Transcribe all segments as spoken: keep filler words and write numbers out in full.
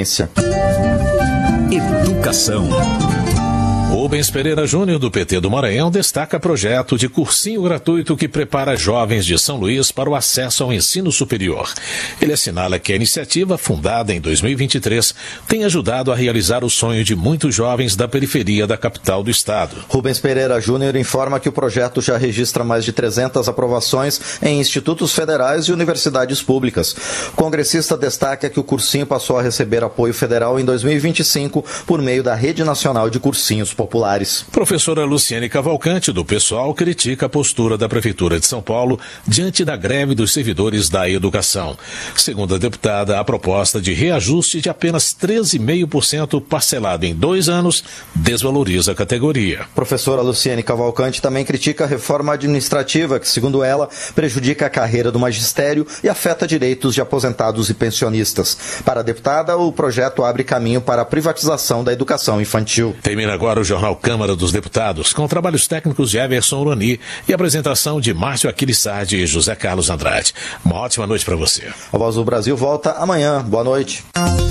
Educação. Rubens Pereira Júnior, do P T do Maranhão, destaca projeto de cursinho gratuito que prepara jovens de São Luís para o acesso ao ensino superior. Ele assinala que a iniciativa, fundada em dois mil e vinte e três, tem ajudado a realizar o sonho de muitos jovens da periferia da capital do estado. Rubens Pereira Júnior informa que o projeto já registra mais de trezentas aprovações em institutos federais e universidades públicas. O congressista destaca que o cursinho passou a receber apoio federal em dois mil e vinte e cinco por meio da Rede Nacional de Cursinhos Populares. Professora Luciene Cavalcante, do PSOL, critica a postura da Prefeitura de São Paulo diante da greve dos servidores da educação. Segundo a deputada, a proposta de reajuste de apenas treze vírgula cinco por cento parcelado em dois anos desvaloriza a categoria. Professora Luciene Cavalcante também critica a reforma administrativa que, segundo ela, prejudica a carreira do magistério e afeta direitos de aposentados e pensionistas. Para a deputada, o projeto abre caminho para a privatização da educação infantil. Termina agora o Jornal Câmara dos Deputados, com trabalhos técnicos de Everson Urani e apresentação de Márcio Aquilissardi e José Carlos Andrade. Uma ótima noite para você. A Voz do Brasil volta amanhã. Boa noite.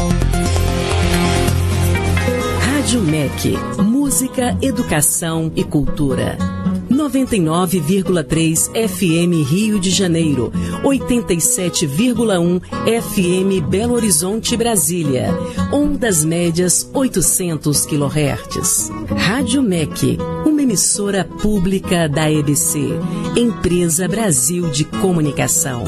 Rádio M E C. Música, educação e cultura. noventa e nove vírgula três F M Rio de Janeiro, oitenta e sete vírgula um F M Belo Horizonte, Brasília, ondas médias oitocentos quilohertz. Rádio M E C, uma emissora pública da E B C, Empresa Brasil de Comunicação.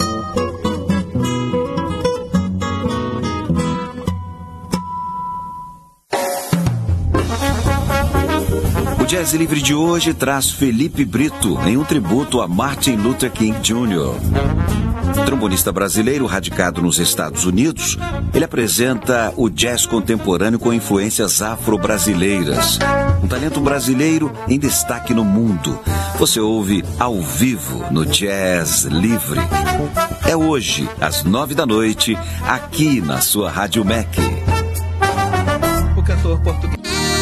O Jazz Livre de hoje traz Felipe Brito em um tributo a Martin Luther King Júnior Trombonista brasileiro radicado nos Estados Unidos, ele apresenta o jazz contemporâneo com influências afro-brasileiras. Um talento brasileiro em destaque no mundo. Você ouve ao vivo no Jazz Livre. É hoje, às nove da noite, aqui na sua Rádio M E C. O cantor português.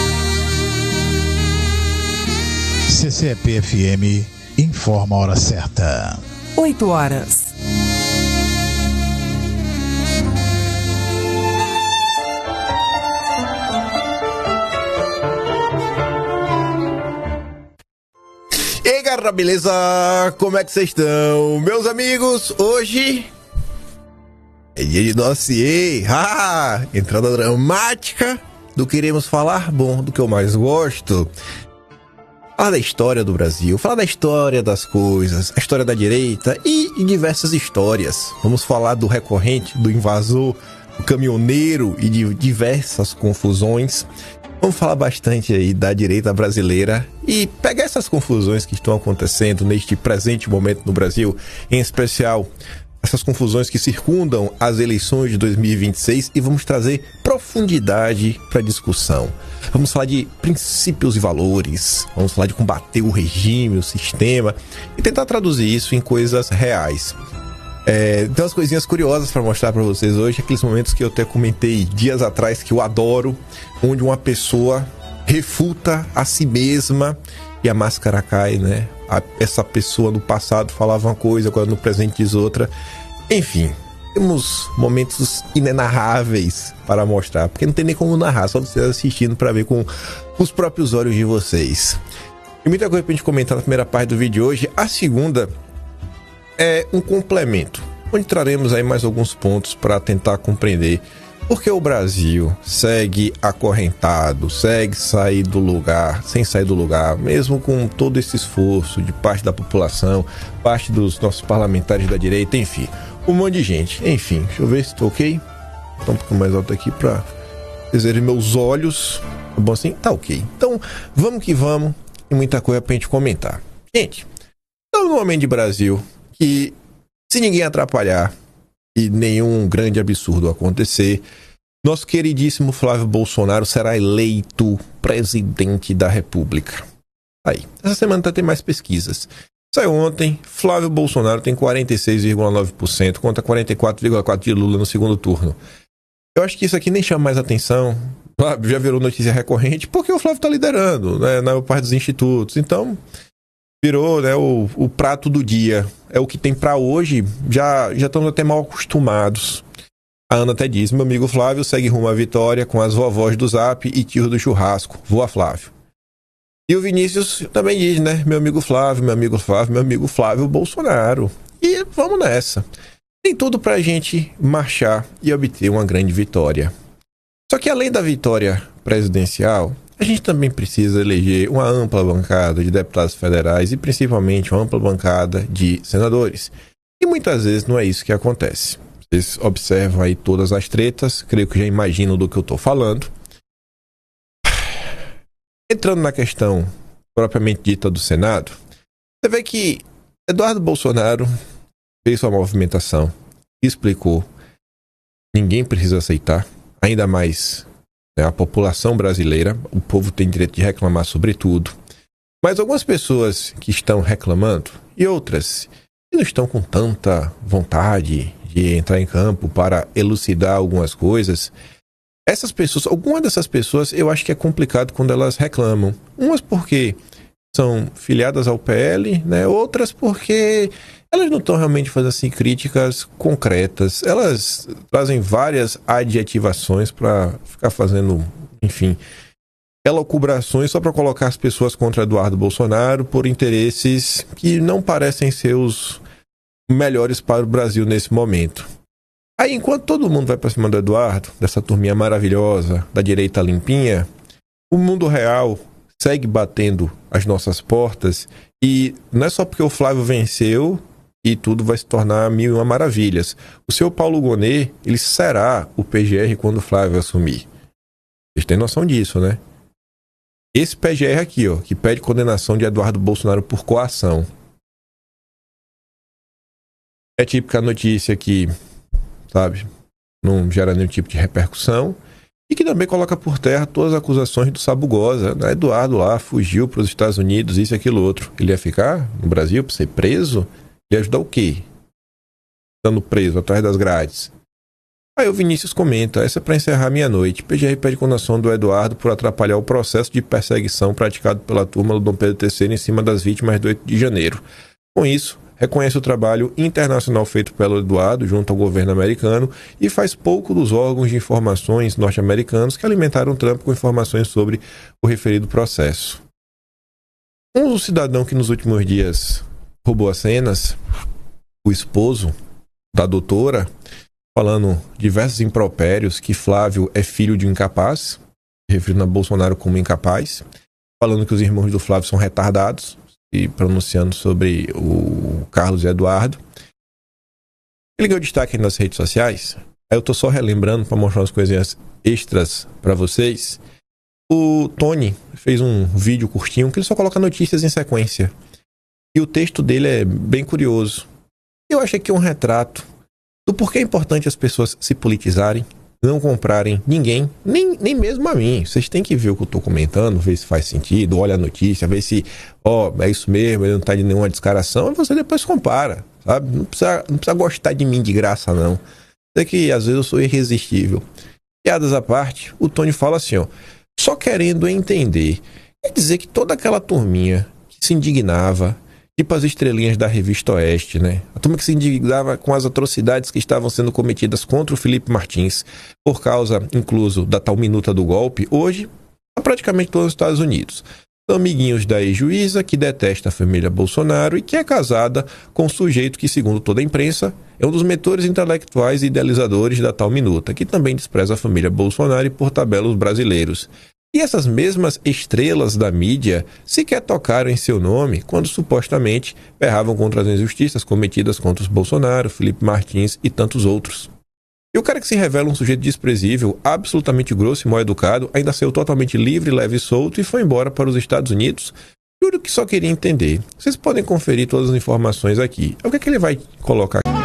C C P F M informa a hora certa. oito horas. E aí, galera, beleza? Como é que vocês estão? Meus amigos, hoje é dia de dossiê. Ah, entrada dramática do que iremos falar. Bom, do que eu mais gosto. Falar da história do Brasil, falar da história das coisas, a história da direita e diversas histórias. Vamos falar do recorrente, do invasor, do caminhoneiro e de diversas confusões. Vamos falar bastante aí da direita brasileira e pegar essas confusões que estão acontecendo neste presente momento no Brasil, em especial essas confusões que circundam as eleições de dois mil e vinte e seis, e vamos trazer profundidade para a discussão. Vamos falar de princípios e valores, vamos falar de combater o regime, o sistema e tentar traduzir isso em coisas reais. É, tem umas coisinhas curiosas para mostrar para vocês hoje, aqueles momentos que eu até comentei dias atrás que eu adoro, onde uma pessoa refuta a si mesma e a máscara cai, né? A, essa pessoa no passado falava uma coisa, agora no presente diz outra. Enfim, temos momentos inenarráveis para mostrar, porque não tem nem como narrar, só vocês assistindo para ver com os próprios olhos de vocês. E muita coisa pra gente comentar na primeira parte do vídeo de hoje. A segunda é um complemento, onde traremos aí mais alguns pontos para tentar compreender por que o Brasil segue acorrentado, segue sair do lugar, sem sair do lugar, mesmo com todo esse esforço de parte da população, parte dos nossos parlamentares da direita, enfim, um monte de gente. Enfim, deixa eu ver se estou ok. Tá um pouco mais alto aqui para vocês verem meus olhos. Tá bom assim? Tá ok. Então, vamos que vamos. Tem muita coisa pra gente comentar. Gente, estamos num momento de Brasil que, se ninguém atrapalhar e nenhum grande absurdo acontecer, nosso queridíssimo Flávio Bolsonaro será eleito presidente da República. Aí, essa semana tá tendo mais pesquisas. Saiu ontem, Flávio Bolsonaro tem quarenta e seis vírgula nove por cento contra quarenta e quatro vírgula quatro por cento de Lula no segundo turno. Eu acho que isso aqui nem chama mais atenção. Já virou notícia recorrente porque o Flávio tá liderando, né, na maior parte dos institutos. Então, virou, né, o, o prato do dia. É o que tem para hoje. Já, já estamos até mal acostumados. A Ana até diz, meu amigo Flávio segue rumo à vitória com as vovós do Zap e tios do churrasco. Voa, Flávio. E o Vinícius também diz, né? Meu amigo Flávio, meu amigo Flávio, meu amigo Flávio Bolsonaro. E vamos nessa. Tem tudo pra gente marchar e obter uma grande vitória. Só que além da vitória presidencial, a gente também precisa eleger uma ampla bancada de deputados federais e principalmente uma ampla bancada de senadores. E muitas vezes não é isso que acontece. Vocês observam aí todas as tretas, creio que já imaginam do que eu estou falando. Entrando na questão propriamente dita do Senado, você vê que Eduardo Bolsonaro fez sua movimentação, explicou, ninguém precisa aceitar, ainda mais, né, a população brasileira, o povo tem direito de reclamar sobre tudo. Mas algumas pessoas que estão reclamando e outras que não estão com tanta vontade de entrar em campo para elucidar algumas coisas, essas pessoas, alguma dessas pessoas eu acho que é complicado quando elas reclamam. Umas porque são filiadas ao P L, né? Outras porque elas não estão realmente fazendo assim críticas concretas. Elas trazem várias adjetivações para ficar fazendo, enfim, elucubrações só para colocar as pessoas contra Eduardo Bolsonaro por interesses que não parecem ser os melhores para o Brasil nesse momento. Aí, enquanto todo mundo vai para cima do Eduardo, dessa turminha maravilhosa, da direita limpinha, o mundo real segue batendo as nossas portas e não é só porque o Flávio venceu e tudo vai se tornar mil e uma maravilhas. O seu Paulo Gonet, ele será o P G R quando o Flávio assumir. Vocês têm noção disso, né? Esse P G R aqui, ó, que pede condenação de Eduardo Bolsonaro por coação. É típica notícia que, sabe, não gera nenhum tipo de repercussão e que também coloca por terra todas as acusações do Sabugosa. Né? Eduardo lá fugiu para os Estados Unidos, isso e aquilo outro. Ele ia ficar no Brasil para ser preso? Ele ia ajudar o quê? Estando preso atrás das grades. Aí o Vinícius comenta, essa é para encerrar minha noite. P G R pede condenação do Eduardo por atrapalhar o processo de perseguição praticado pela turma do Dom Pedro terceiro em cima das vítimas do oito de janeiro. Com isso, reconhece o trabalho internacional feito pelo Eduardo junto ao governo americano e faz pouco dos órgãos de informações norte-americanos que alimentaram Trump com informações sobre o referido processo. Um cidadão que nos últimos dias roubou as cenas, o esposo da doutora, falando diversos impropérios, que Flávio é filho de um incapaz, referindo a Bolsonaro como incapaz, falando que os irmãos do Flávio são retardados, e pronunciando sobre o Carlos Eduardo. Ele ganhou destaque nas redes sociais. Aí eu tô só relembrando para mostrar umas coisinhas extras para vocês. O Tony fez um vídeo curtinho que ele só coloca notícias em sequência. E o texto dele é bem curioso. Eu achei que é um retrato do porquê é importante as pessoas se politizarem, não comprarem ninguém, nem, nem mesmo a mim. Vocês têm que ver o que eu tô comentando, ver se faz sentido, olha a notícia, ver se, ó, é isso mesmo, ele não tá de nenhuma descaração, e você depois compara, sabe? Não precisa, não precisa gostar de mim de graça, não. É que às vezes eu sou irresistível. Piadas à parte, o Tony fala assim, ó, só querendo entender, quer dizer que toda aquela turminha que se indignava, tipo as estrelinhas da Revista Oeste, né? A turma que se indignava com as atrocidades que estavam sendo cometidas contra o Felipe Martins, por causa, incluso, da tal minuta do golpe, hoje, tá praticamente todos os Estados Unidos. São amiguinhos da ex-juíza, que detesta a família Bolsonaro e que é casada com um sujeito que, segundo toda a imprensa, é um dos mentores intelectuais e idealizadores da tal minuta, que também despreza a família Bolsonaro e, por tabela, os brasileiros. E essas mesmas estrelas da mídia sequer tocaram em seu nome quando supostamente berravam contra as injustiças cometidas contra os Bolsonaro, Felipe Martins e tantos outros. E o cara que se revela um sujeito desprezível, absolutamente grosso e mal educado, ainda saiu totalmente livre, leve e solto e foi embora para os Estados Unidos. Juro que só queria entender. Vocês podem conferir todas as informações aqui. O que é que ele vai colocar aqui?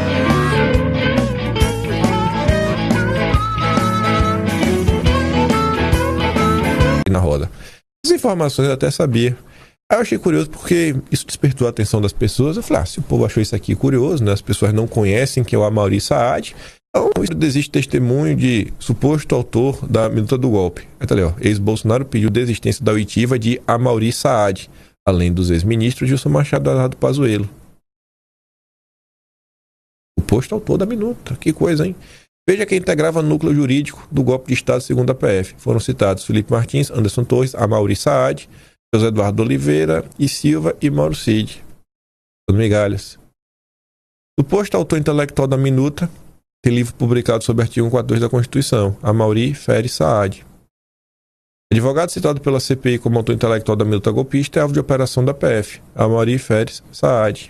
Na roda. As informações eu até sabia. Aí eu achei curioso porque isso despertou a atenção das pessoas. Eu falei, ah, se o povo achou isso aqui curioso, né? As pessoas não conhecem quem é o Amaury Saad, então existe testemunho de suposto autor da minuta do golpe. Aí tá ali, ó, ex-Bolsonaro pediu desistência da oitiva de Amaury Saad, além dos ex-ministros Gilson Machado e Eduardo Pazuello. Suposto autor da minuta, que coisa, hein? Veja quem integrava o núcleo jurídico do golpe de Estado segundo a P F. Foram citados Felipe Martins, Anderson Torres, Amaury Saad, José Eduardo Oliveira e Silva e Mauro Cid. As migalhas. Suposto autor intelectual da minuta, tem livro publicado sob o artigo cento e quarenta e dois da Constituição, Amaury Feres Saad. Advogado citado pela C P I como autor intelectual da minuta golpista é alvo de operação da P F, Amaury Feres Saad.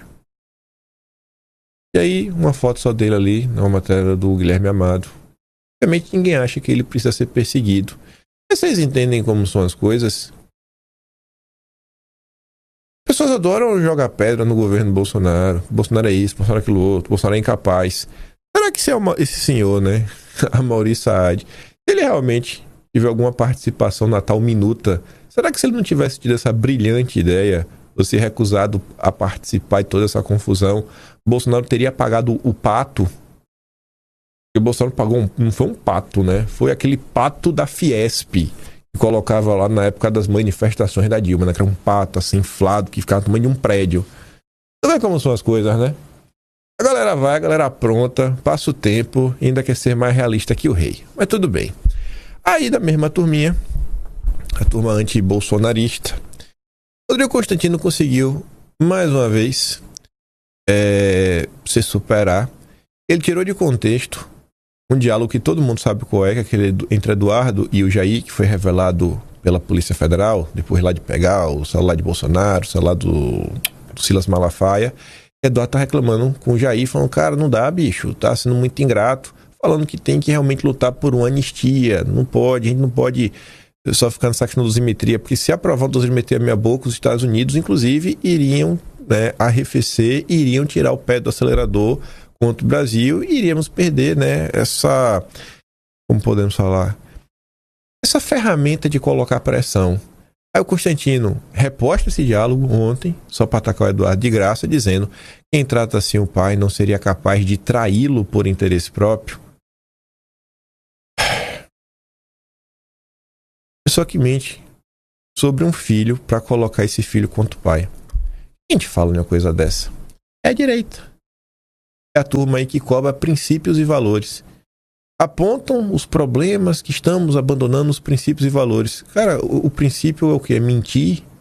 E aí, uma foto só dele ali, na matéria do Guilherme Amado. Obviamente, ninguém acha que ele precisa ser perseguido. Mas vocês entendem como são as coisas? As pessoas adoram jogar pedra no governo Bolsonaro. Bolsonaro é isso, Bolsonaro é aquilo outro, Bolsonaro é incapaz. Será que esse, é uma, esse senhor, né, Amaury Saad, ele realmente tiver alguma participação na tal minuta, será que se ele não tivesse tido essa brilhante ideia, ou se recusado a participar de toda essa confusão, Bolsonaro teria pagado o pato? Porque o Bolsonaro pagou, um, não foi um pato, né? Foi aquele pato da Fiesp, que colocava lá na época das manifestações da Dilma, né? Que era um pato assim, inflado, que ficava no tamanho de um prédio. Não é como são as coisas, né? A galera vai, a galera pronta, passa o tempo e ainda quer ser mais realista que o rei. Mas tudo bem. Aí da mesma turminha, a turma anti-bolsonarista, Rodrigo Constantino conseguiu, mais uma vez, é, se superar. Ele tirou de contexto um diálogo que todo mundo sabe qual é, que é aquele entre Eduardo e o Jair, que foi revelado pela Polícia Federal, depois lá de pegar o celular de Bolsonaro, o celular do, do Silas Malafaia. Eduardo tá reclamando com o Jair, falando, cara, não dá, bicho, tá sendo muito ingrato, falando que tem que realmente lutar por uma anistia, não pode, a gente não pode só ficar nessa questão da dosimetria, porque se aprovar a dosimetria meia boca, os Estados Unidos, inclusive, iriam, né, arrefecer, iriam tirar o pé do acelerador contra o Brasil e iríamos perder, né, essa, como podemos falar, essa ferramenta de colocar pressão. Aí o Constantino reposta esse diálogo ontem, só para atacar o Eduardo de graça, dizendo que quem trata assim o pai não seria capaz de traí-lo por interesse próprio. Pessoa que mente sobre um filho para colocar esse filho contra o pai. Quem te fala uma coisa dessa? É a direita. É a turma aí que cobra princípios e valores. Apontam os problemas que estamos abandonando os princípios e valores. Cara, o, o princípio é o quê? É mentir,